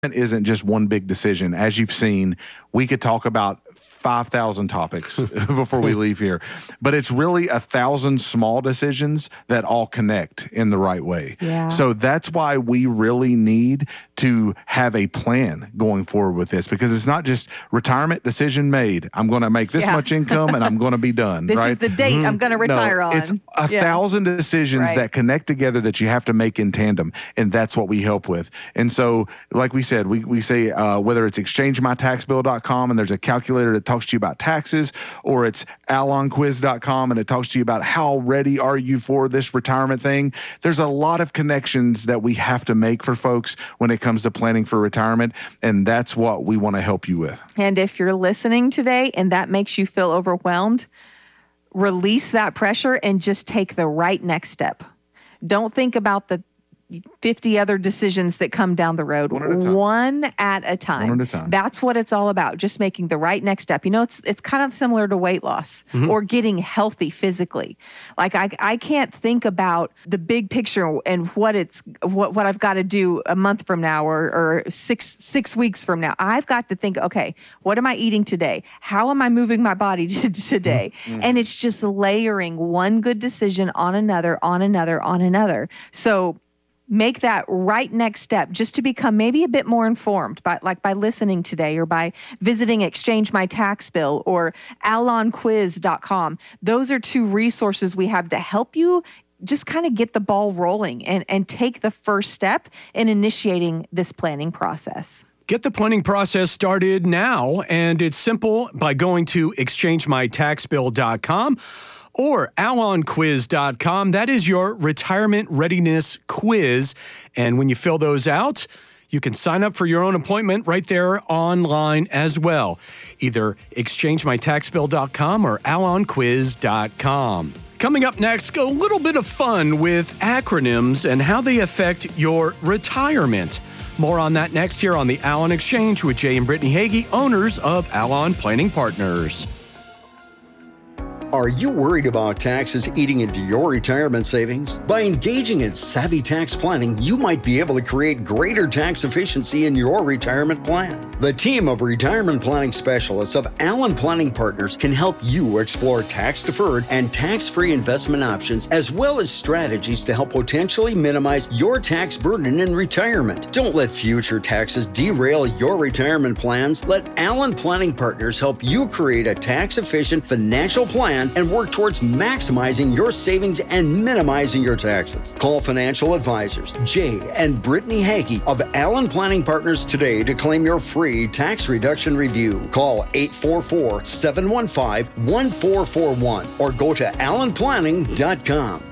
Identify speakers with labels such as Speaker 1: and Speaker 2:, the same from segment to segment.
Speaker 1: isn't just one big decision. As you've seen, we could talk about 5,000 topics before we leave here, but it's really 1,000 small decisions that all connect in the right way.
Speaker 2: Yeah.
Speaker 1: So that's why we really need to have a plan going forward with this, because it's not just retirement decision made. I'm going to make this much income and I'm going to be done.
Speaker 2: This
Speaker 1: right?
Speaker 2: is the date I'm going to retire on.
Speaker 1: It's 1,000 decisions that connect together that you have to make in tandem, and that's what we help with. And so, like we said, we say whether it's exchangemytaxbill.com and there's a calculator that talks to you about taxes, or it's alonquiz.com and it talks to you about how ready are you for this retirement thing. There's a lot of connections that we have to make for folks when it comes to planning for retirement, and that's what we want to help you with.
Speaker 2: And if you're listening today and that makes you feel overwhelmed, release that pressure and just take the right next step. Don't think about the 50 other decisions that come down the road. One at a time. That's what it's all about. Just making the right next step. You know, it's kind of similar to weight loss or getting healthy physically. Like I can't think about the big picture and what I've got to do a month from now or six weeks from now. I've got to think, okay, what am I eating today? How am I moving my body today? And it's just layering one good decision on another, on another, on another. So make that right next step just to become maybe a bit more informed by listening today or by visiting Exchange My Tax Bill or alonquiz.com. Those are two resources we have to help you just kind of get the ball rolling and take the first step in initiating this planning process.
Speaker 3: Get the planning process started now, and it's simple by going to exchangemytaxbill.com or alonquiz.com. That is your retirement readiness quiz. And when you fill those out, you can sign up for your own appointment right there online as well. Either exchangemytaxbill.com or alonquiz.com. Coming up next, a little bit of fun with acronyms and how they affect your retirement. More on that next here on the Alon Exchange with Jay and Brittany Hagee, owners of Alon Planning Partners.
Speaker 4: Are you worried about taxes eating into your retirement savings? By engaging in savvy tax planning, you might be able to create greater tax efficiency in your retirement plan. The team of retirement planning specialists of Alon Planning Partners can help you explore tax-deferred and tax-free investment options, as well as strategies to help potentially minimize your tax burden in retirement. Don't let future taxes derail your retirement plans. Let Alon Planning Partners help you create a tax-efficient financial plan and work towards maximizing your savings and minimizing your taxes. Call financial advisors Jay and Brittany Hagee of Alon Planning Partners today to claim your free tax reduction review. Call 844-715-1441 or go to alonplanning.com.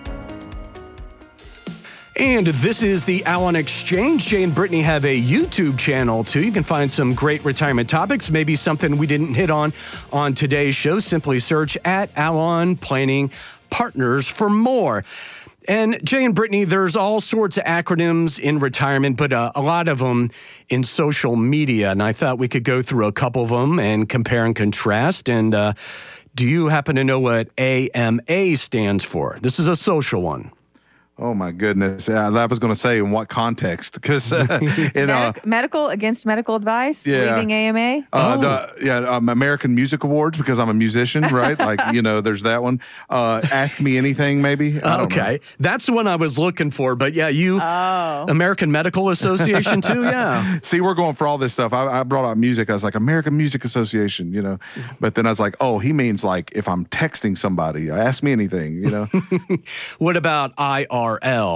Speaker 3: And this is the Alon Exchange. Jay and Brittany have a YouTube channel, too. You can find some great retirement topics, maybe something we didn't hit on today's show. Simply search at Alon Planning Partners for more. And Jay and Brittany, there's all sorts of acronyms in retirement, but a lot of them in social media. And I thought we could go through a couple of them and compare and contrast. And do you happen to know what AMA stands for? This is a social one.
Speaker 1: Oh, my goodness. I was going to say in what context, because
Speaker 2: medical against medical advice, leaving AMA.
Speaker 1: American Music Awards, because I'm a musician, right? Like, there's that one. Ask Me Anything, maybe.
Speaker 3: Okay. That's the one I was looking for. But American Medical Association too. Yeah.
Speaker 1: See, we're going for all this stuff. I brought out music. I was like, American Music Association, but then I was like, oh, he means like if I'm texting somebody, ask me anything,
Speaker 3: What about IRL?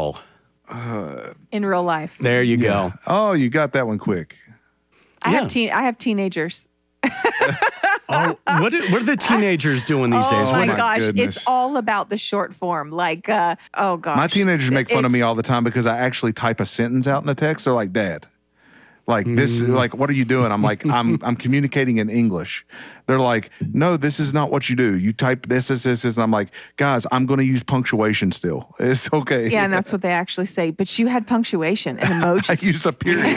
Speaker 2: In real life.
Speaker 3: There you go.
Speaker 1: Oh, you got that one quick.
Speaker 2: I have teenagers.
Speaker 3: Oh, what are the teenagers doing these days?
Speaker 2: Oh my gosh, it's all about the short form. Like, oh gosh.
Speaker 1: My teenagers make fun of me all the time because I actually type a sentence out in a text. They're like, Dad, like this, like, what are you doing? I'm like, I'm communicating in English. They're like, no, this is not what you do. You type this, and I'm like, guys, I'm going to use punctuation still. It's okay.
Speaker 2: Yeah, and that's what they actually say. But you had punctuation and emoji.
Speaker 1: I used a period.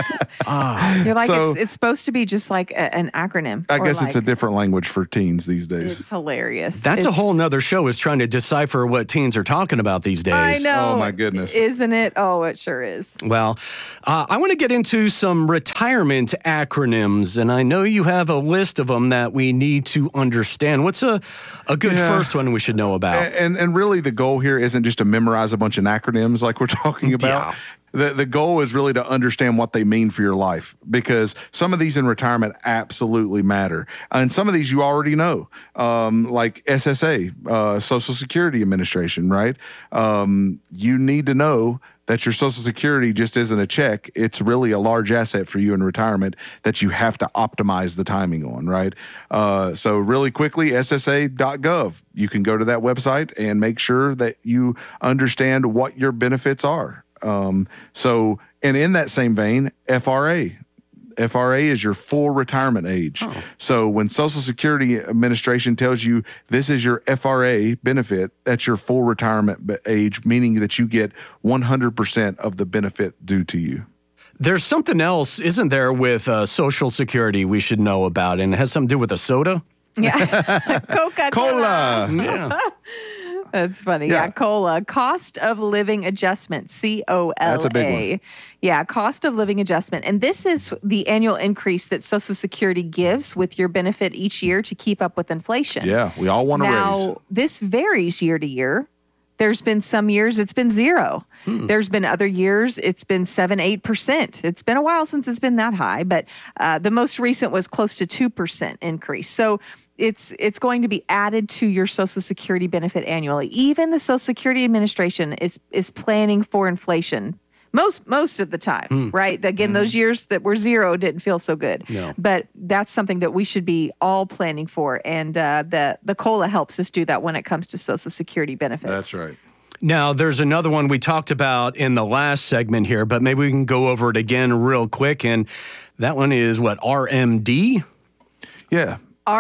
Speaker 2: You're like,
Speaker 1: So-
Speaker 2: it's supposed to be just like an acronym.
Speaker 1: I
Speaker 2: or
Speaker 1: guess it's a
Speaker 2: like-
Speaker 1: different language for teens these days.
Speaker 2: It's hilarious.
Speaker 3: That's a
Speaker 2: It's-
Speaker 3: whole nother show, is trying to decipher what teens are talking about these days.
Speaker 2: I know.
Speaker 1: Oh, my goodness.
Speaker 2: Isn't it? Oh, it sure is.
Speaker 3: Well, I want to get into some retirement acronyms, and I know you have a list of them that we need to understand. What's a good
Speaker 1: Yeah.
Speaker 3: first one we should know about?
Speaker 1: And really the goal here isn't just to memorize a bunch of acronyms like we're talking about. The goal is really to understand what they mean for your life, because some of these in retirement absolutely matter. And some of these you already know, like SSA, Social Security Administration, right? You need to know that your Social Security just isn't a check. It's really a large asset for you in retirement that you have to optimize the timing on, right? So really quickly, SSA.gov. You can go to that website and make sure that you understand what your benefits are. And in that same vein, FRA. FRA is your full retirement age.
Speaker 3: Oh.
Speaker 1: So when Social Security Administration tells you this is your FRA benefit, that's your full retirement age, meaning that you get 100% of the benefit due to you.
Speaker 3: There's something else, isn't there, with Social Security we should know about, and it has something to do with a soda?
Speaker 2: Yeah. Coca-Cola.
Speaker 1: Cola.
Speaker 3: Yeah.
Speaker 2: That's funny.
Speaker 1: Yeah.
Speaker 2: Yeah, COLA, cost of living adjustment, COLA.
Speaker 1: That's a big one.
Speaker 2: Yeah, cost of living adjustment. And this is the annual increase that Social Security gives with your benefit each year to keep up with inflation.
Speaker 1: Yeah, we all want to raise.
Speaker 2: Now, this varies year to year. There's been some years it's been 0. There's been other years it's been 7-8%. It's been a while since it's been that high, but the most recent was close to 2% increase. So it's going to be added to your Social Security benefit annually. Even the Social Security Administration is planning for inflation. Most of the time, right? Again, those years that were 0 didn't feel so good.
Speaker 3: No.
Speaker 2: But that's something that we should be all planning for. And the COLA helps us do that when it comes to Social Security benefits.
Speaker 1: That's right.
Speaker 3: Now, there's another one we talked about in the last segment here, but maybe we can go over it again real quick. And that one is what, RMD?
Speaker 1: Yeah.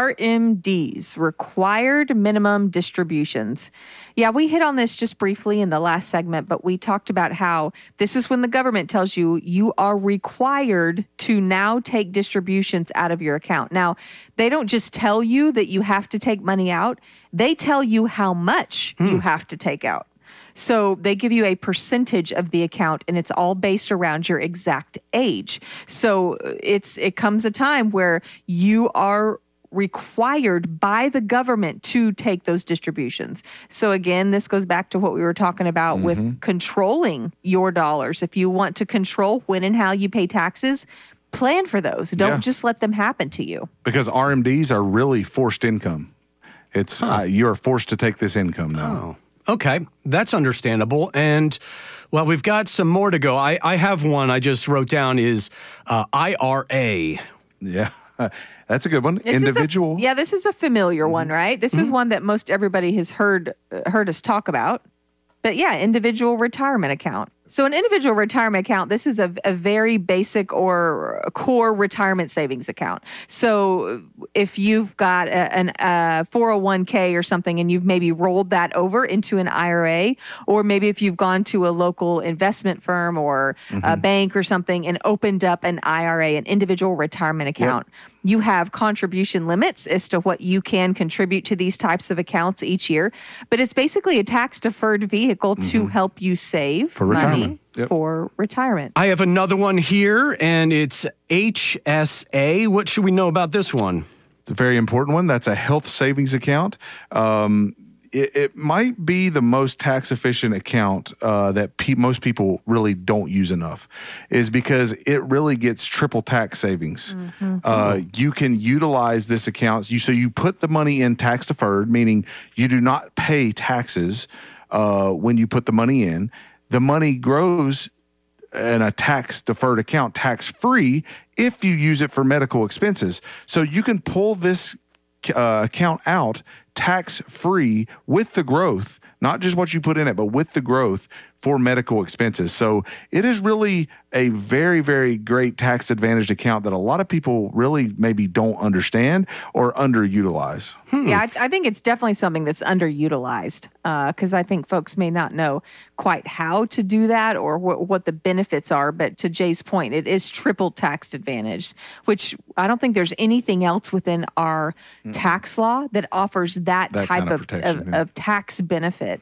Speaker 2: RMDs, required minimum distributions. Yeah, we hit on this just briefly in the last segment, but we talked about how this is when the government tells you you are required to now take distributions out of your account. Now, they don't just tell you that you have to take money out, they tell you how much you have to take out. So they give you a percentage of the account, and it's all based around your exact age. So it comes a time where you are required by the government to take those distributions. So again, this goes back to what we were talking about with controlling your dollars. If you want to control when and how you pay taxes, plan for those. Don't just let them happen to you.
Speaker 1: Because RMDs are really forced income. It's you're forced to take this income now.
Speaker 3: Okay, that's understandable. And, well, we've got some more to go. I have one I just wrote down is IRA.
Speaker 1: Yeah. That's a good one.
Speaker 2: This is
Speaker 1: Individual.
Speaker 2: this is a familiar one, right? This is one that most everybody has heard us talk about. But yeah, individual retirement account. So an individual retirement account, this is a very basic or a core retirement savings account. So if you've got a 401k or something and you've maybe rolled that over into an IRA, or maybe if you've gone to a local investment firm or a bank or something and opened up an IRA, an individual retirement account, you have contribution limits as to what you can contribute to these types of accounts each year. But it's basically a tax-deferred vehicle to help you save
Speaker 1: For
Speaker 2: money
Speaker 1: retirement. Yep.
Speaker 2: for retirement.
Speaker 3: I have another one here, and it's HSA. What should we know about this one?
Speaker 1: It's a very important one. That's a health savings account. It might be the most tax efficient account that most people really don't use enough, is because it really gets triple tax savings. You can utilize this account. So you put the money in tax deferred, meaning you do not pay taxes when you put the money in. The money grows in a tax deferred account, tax free, if you use it for medical expenses. So you can pull this account out tax-free with the growth, not just what you put in it, but with the growth for medical expenses. So it is really a very, very great tax-advantaged account that a lot of people really maybe don't understand or underutilize.
Speaker 2: Yeah, I think it's definitely something that's underutilized because I think folks may not know quite how to do that or what the benefits are. But to Jay's point, it is triple tax advantaged, which I don't think there's anything else within our tax law that offers that type of tax benefit.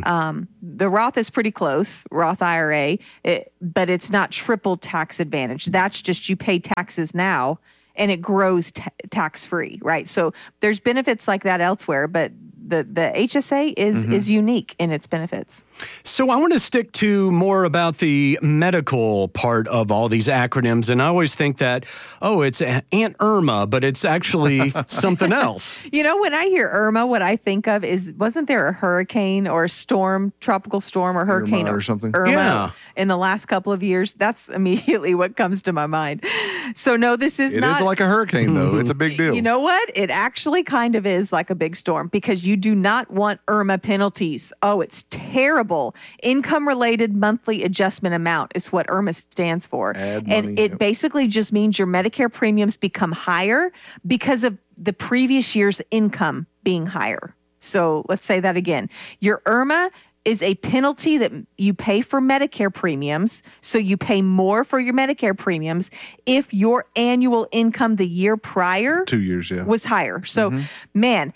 Speaker 2: The Roth is pretty close, Roth IRA, but it's not triple tax advantage. That's just you pay taxes now and it grows tax-free, right? So there's benefits like that elsewhere, but the HSA is unique in its benefits.
Speaker 3: So I want to stick to more about the medical part of all these acronyms. And I always think that, it's Aunt Irma, but it's actually something else.
Speaker 2: You know, when I hear Irma, what I think of is, wasn't there a hurricane or a storm, tropical storm or hurricane
Speaker 1: or something?
Speaker 2: Irma in the last couple of years? That's immediately what comes to my mind. So no, this is not.
Speaker 1: It is like a hurricane, though. It's a big deal.
Speaker 2: You know what? It actually kind of is like a big storm because you do not want Irma penalties. Oh, it's terrible. Income-related monthly adjustment amount is what Irma stands for. And it basically just means your Medicare premiums become higher because of the previous year's income being higher. So let's say that again. Your Irma is a penalty that you pay for Medicare premiums. So you pay more for your Medicare premiums if your annual income the year prior
Speaker 1: 2 years,
Speaker 2: was higher. So, man,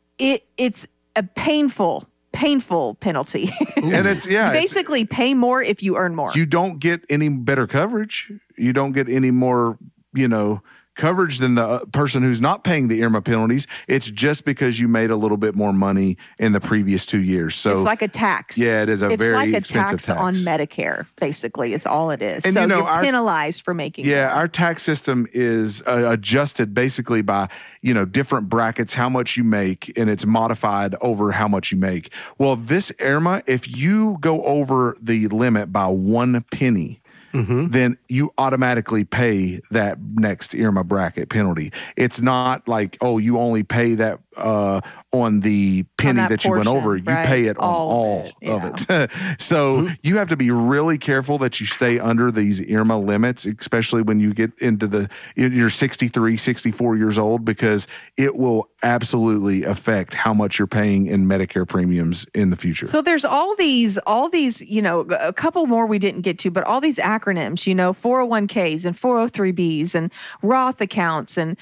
Speaker 2: it's a painful penalty.
Speaker 1: And it's,
Speaker 2: basically pay more if you earn more.
Speaker 1: You don't get any better coverage. You don't get any more, coverage than the person who's not paying the IRMA penalties. It's just because you made a little bit more money in the previous 2 years. So
Speaker 2: it's like a tax.
Speaker 1: Yeah, it is a very expensive tax
Speaker 2: on Medicare, basically, is all it is.
Speaker 1: And
Speaker 2: so you're penalized for making more.
Speaker 1: Our tax system is adjusted basically by, different brackets, how much you make, and it's modified over how much you make. Well, this IRMA, if you go over the limit by 1 penny, then you automatically pay that next IRMA bracket penalty. It's not like, you only pay that on the penny that you went over. You pay it on all of it. So you have to be really careful that you stay under these IRMA limits, especially when you get into you're 63, 64 years old, because it will absolutely affect how much you're paying in Medicare premiums in the future.
Speaker 2: So there's all these, a couple more we didn't get to, but all these acronyms, 401ks and 403bs and Roth accounts and,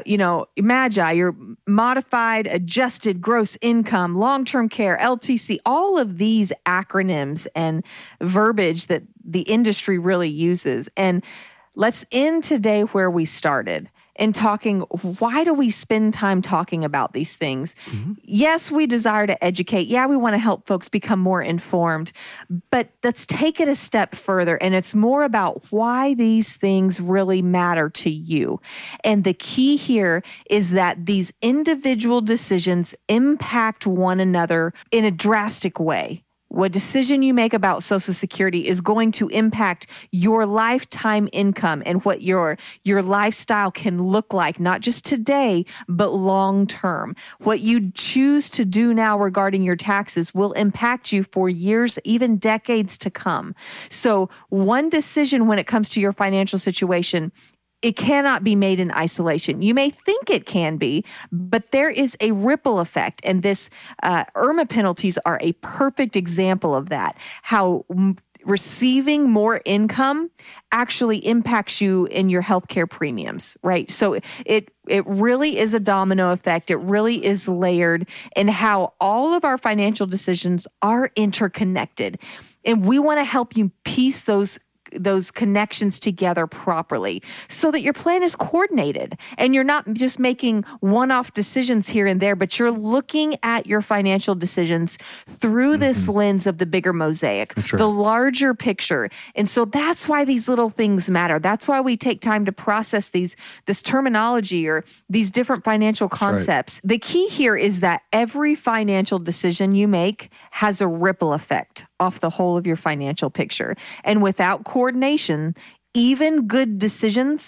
Speaker 2: MAGI, your modified adjusted gross income, long-term care, LTC, all of these acronyms and verbiage that the industry really uses. And let's end today where we started. In talking, why do we spend time talking about these things? Yes, we desire to educate. Yeah, we want to help folks become more informed. But let's take it a step further. And it's more about why these things really matter to you. And the key here is that these individual decisions impact one another in a drastic way. What decision you make about Social Security is going to impact your lifetime income and what your lifestyle can look like, not just today, but long term. What you choose to do now regarding your taxes will impact you for years, even decades to come. So one decision when it comes to your financial situation, it cannot be made in isolation. You may think it can be, but there is a ripple effect. And this IRMA penalties are a perfect example of that, how receiving more income actually impacts you in your healthcare premiums, right? So it really is a domino effect. It really is layered in how all of our financial decisions are interconnected. And we want to help you piece those connections together properly so that your plan is coordinated and you're not just making one-off decisions here and there, but you're looking at your financial decisions through this lens of the bigger mosaic, the larger picture. And so that's why these little things matter. That's why we take time to process this terminology or these different financial concepts. The key here is that every financial decision you make has a ripple effect off the whole of your financial picture. And without coordination, even good decisions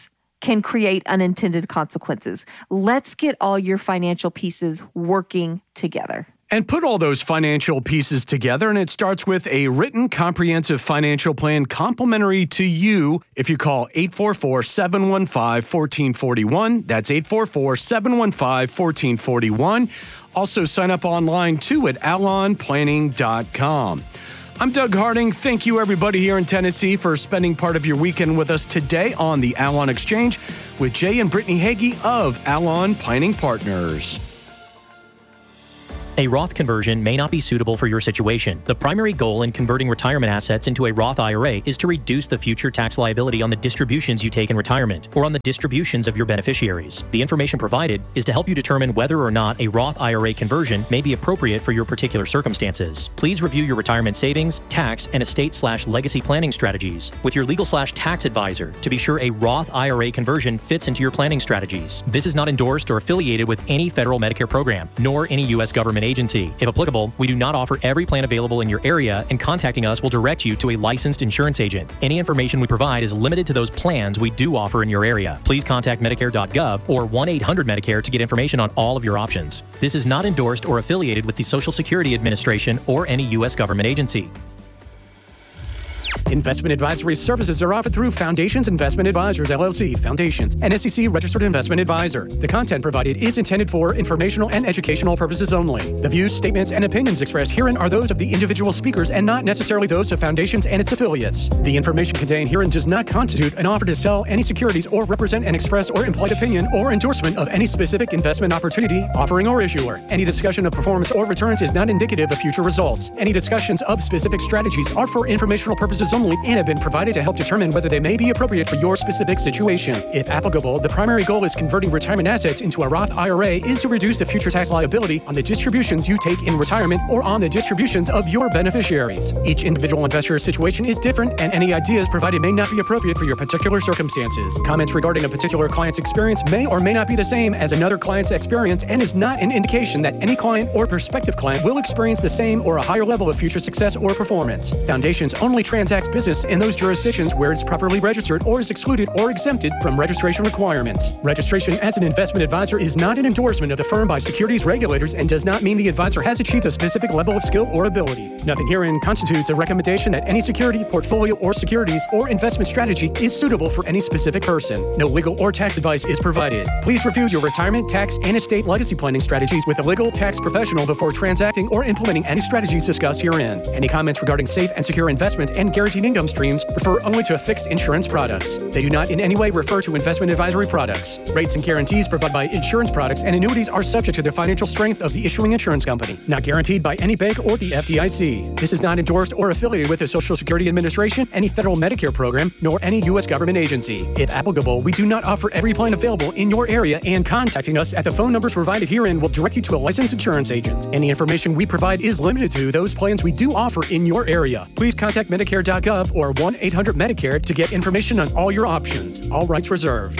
Speaker 2: can create unintended consequences. Let's get all your financial pieces working together.
Speaker 3: And put all those financial pieces together, and it starts with a written comprehensive financial plan complimentary to you if you call 844-715-1441. That's 844-715-1441. Also, sign up online, too, at alonplanning.com. I'm Doug Harding. Thank you, everybody here in Tennessee, for spending part of your weekend with us today on the Alon Exchange with Jay and Brittany Hagee of Alon Planning Partners.
Speaker 5: A Roth conversion may not be suitable for your situation. The primary goal in converting retirement assets into a Roth IRA is to reduce the future tax liability on the distributions you take in retirement or on the distributions of your beneficiaries. The information provided is to help you determine whether or not a Roth IRA conversion may be appropriate for your particular circumstances. Please review your retirement savings, tax, and estate/legacy planning strategies with your legal/tax advisor to be sure a Roth IRA conversion fits into your planning strategies. This is not endorsed or affiliated with any federal Medicare program, nor any U.S. government agency. If applicable, we do not offer every plan available in your area, and contacting us will direct you to a licensed insurance agent. Any information we provide is limited to those plans we do offer in your area. Please contact Medicare.gov or 1-800-MEDICARE to get information on all of your options. This is not endorsed or affiliated with the Social Security Administration or any U.S. government agency.
Speaker 3: Investment advisory services are offered through Foundations Investment Advisors, LLC, Foundations, an SEC-registered investment advisor. The content provided is intended for informational and educational purposes only. The views, statements, and opinions expressed herein are those of the individual speakers and not necessarily those of Foundations and its affiliates. The information contained herein does not constitute an offer to sell any securities or represent an express or implied opinion or endorsement of any specific investment opportunity, offering, or issuer. Any discussion of performance or returns is not indicative of future results. Any discussions of specific strategies are for informational purposes only and have been provided to help determine whether they may be appropriate for your specific situation. If applicable, the primary goal is converting retirement assets into a Roth IRA is to reduce the future tax liability on the distributions you take in retirement or on the distributions of your beneficiaries. Each individual investor's situation is different, and any ideas provided may not be appropriate for your particular circumstances. Comments regarding a particular client's experience may or may not be the same as another client's experience and is not an indication that any client or prospective client will experience the same or a higher level of future success or performance. Foundations only transacts business in those jurisdictions where it's properly registered or is excluded or exempted from registration requirements. Registration as an investment advisor is not an endorsement of the firm by securities regulators and does not mean the advisor has achieved a specific level of skill or ability. Nothing herein constitutes a recommendation that any security, portfolio, or securities or investment strategy is suitable for any specific person. No legal or tax advice is provided. Please review your retirement, tax, and estate legacy planning strategies with a legal tax professional before transacting or implementing any strategies discussed herein. Any comments regarding safe and secure investments and guaranteed income streams refer only to fixed insurance products. They do not in any way refer to investment advisory products. Rates and guarantees provided by insurance products and annuities are subject to the financial strength of the issuing insurance company, not guaranteed by any bank or the FDIC. This is not endorsed or affiliated with the Social Security Administration, any federal Medicare program, nor any U.S. government agency. If applicable, we do not offer every plan available in your area, and contacting us at the phone numbers provided herein will direct you to a licensed insurance agent. Any information we provide is limited to those plans we do offer in your area. Please contact Medicare.gov or 1-800-MEDICARE to get information on all your options. All rights reserved.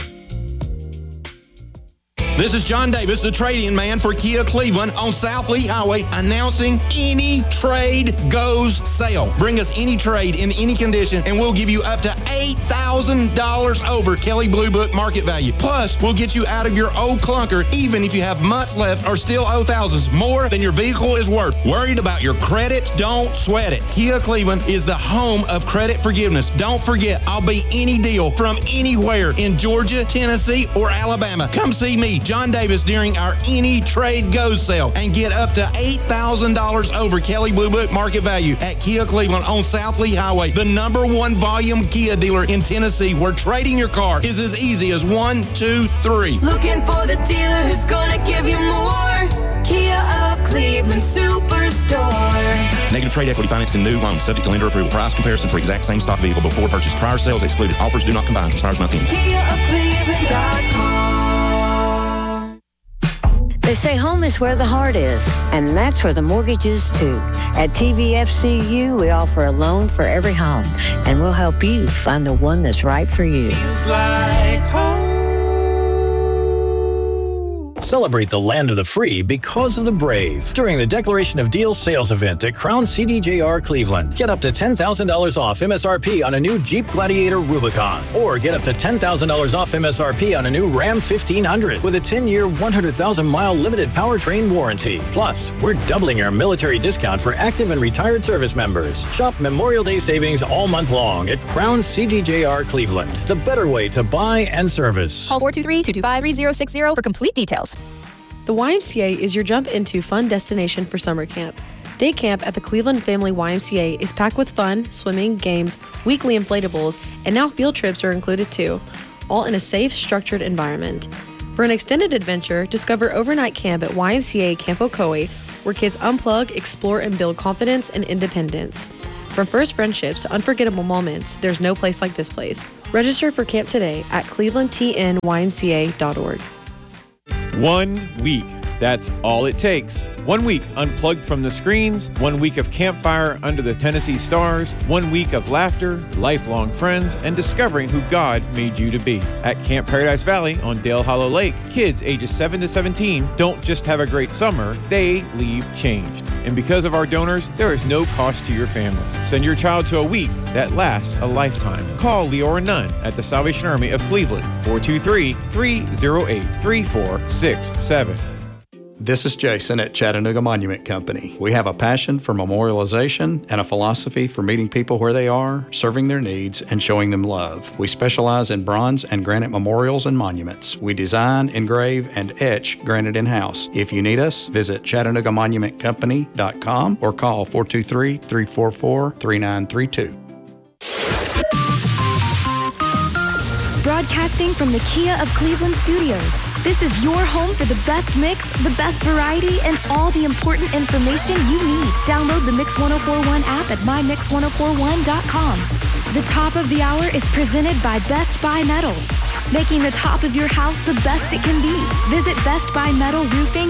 Speaker 6: This is John Davis, the trade-in man for Kia Cleveland on South Lee Highway, announcing Any Trade Goes sale. Bring us any trade in any condition, and we'll give you up to $8,000 over Kelley Blue Book market value. Plus, we'll get you out of your old clunker, even if you have months left or still owe thousands more than your vehicle is worth. Worried about your credit? Don't sweat it. Kia Cleveland is the home of credit forgiveness. Don't forget, I'll be any deal from anywhere in Georgia, Tennessee, or Alabama. Come see me, John Davis, during our Any Trade Goes sale and get up to $8,000 over Kelley Blue Book market value at Kia Cleveland on South Lee Highway, the #1 volume Kia dealer in Tennessee, where trading your car is as easy as 1, 2, 3.
Speaker 7: Looking for the dealer who's gonna give you more. Kia of Cleveland Superstore.
Speaker 6: Negative trade equity financed in new loans subject to lender approval. Price comparison for exact same stock vehicle before purchase. Prior sales excluded. Offers do not combine. Expires month end.
Speaker 7: KiaofCleveland.com.
Speaker 8: They say home is where the heart is, and that's where the mortgage is too. At TVFCU, we offer a loan for every home, and we'll help you find the one that's right for you.
Speaker 7: Feels like home.
Speaker 9: Celebrate the land of the free because of the brave during the Declaration of Deals sales event at Crown CDJR Cleveland. Get up to $10,000 off MSRP on a new Jeep Gladiator Rubicon, or get up to $10,000 off MSRP on a new Ram 1500 with a 10-year, 100,000-mile limited powertrain warranty. Plus, we're doubling our military discount for active and retired service members. Shop Memorial Day savings all month long at Crown CDJR Cleveland. The better way to buy and service.
Speaker 10: Call 423-225-3060 for complete details.
Speaker 11: The YMCA is your jump into fun destination for summer camp. Day camp at the Cleveland Family YMCA is packed with fun, swimming, games, weekly inflatables, and now field trips are included too, all in a safe, structured environment. For an extended adventure, discover overnight camp at YMCA Camp Ocoee, where kids unplug, explore, and build confidence and independence. From first friendships to unforgettable moments, there's no place like this place. Register for camp today at clevelandtnymca.org.
Speaker 12: 1 week. That's all it takes. 1 week unplugged from the screens, 1 week of campfire under the Tennessee stars, 1 week of laughter, lifelong friends, and discovering who God made you to be. At Camp Paradise Valley on Dale Hollow Lake, kids ages 7 to 17 don't just have a great summer, they leave changed. And because of our donors, there is no cost to your family. Send your child to a week that lasts a lifetime. Call Leora Nunn at the Salvation Army of Cleveland, 423-308-3467.
Speaker 13: This is Jason at Chattanooga Monument Company. We have a passion for memorialization and a philosophy for meeting people where they are, serving their needs, and showing them love. We specialize in bronze and granite memorials and monuments. We design, engrave, and etch granite in-house. If you need us, visit ChattanoogaMonumentCompany.com or call 423-344-3932.
Speaker 14: Broadcasting from the Kia of Cleveland studios. This is your home for the best mix, the best variety, and all the important information you need. Download the Mix 1041 app at mymix1041.com. The top of the hour is presented by Best Buy Metals, making the top of your house the best it can be. Visit bestbuymetalroofing.com